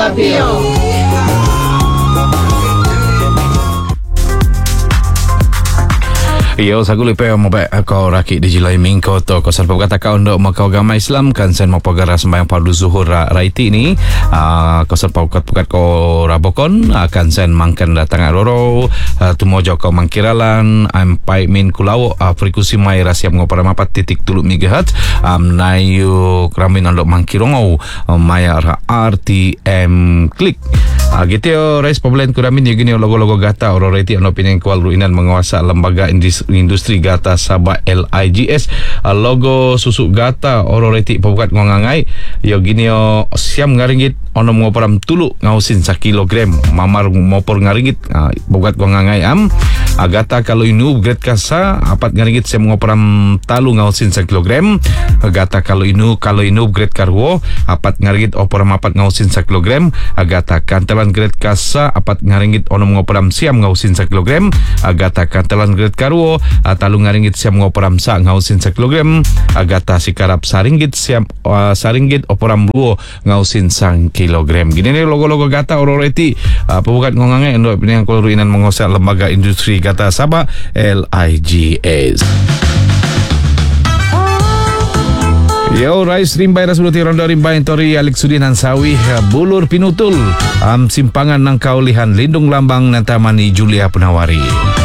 Papio. Yo sagu lipe mo ba kau rakit di jilai mingko to ko sarpa kata kau ndo makau agama Islam kan sen mo pagara sembahyang fardu zuhur raiti ni ko sarpa pukat ko rabokon akan sen mangkan datang roro tumojo ko mangkiralan ampai min kulawo frekuensi mai rasiap ngopara 4.3 MHz nayu kramin ndo mangkirongo maya RTM klik gitu yo rais pablen kuramin gini logo-logo gata oro raiti ando pineng kual ruinan menguasa lembaga industri gata Sabah LIGS logo susuk gata oro reti pabukat ngangai yo gini yo siam ngaringgit ono ngoparam tulu ngausin sa kilogram mamar mopor ngaringgit pabukat ngangai agata kalau inu grade kasa apat ngaringgit siam ngoparam talu ngausin sa kilogram agata kalau inu grade karwo apat ngaringgit oporam apat ngausin sa kilogram agata kantalan grade kasa apat ngaringgit ono ngoparam siam ngausin sa kilogram agata kantalan grade karwo talung ngaringgit siam ngoporam sa ngausin sa kilogram agata sikarap saringgit siam saringgit oporam luo ngausin sang kilogram gini ni logo-logo gata ororeti pabukat ngongange endo pinang kuluruinan mengosak lembaga industri gata Sabah LIGS. Yo rais rimbai rasuluti rondo rimbai tori alik sudinan sawi bulur pinutul simpangan nang kaulihan lindung lambang nantamani Julia Punawari.